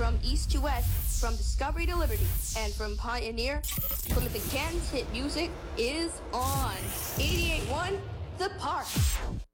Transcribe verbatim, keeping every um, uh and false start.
from east to west, from Discovery to Liberty, and from Pioneer, Plymouth and Canton's hit music is on. eighty-eight point one, The Park.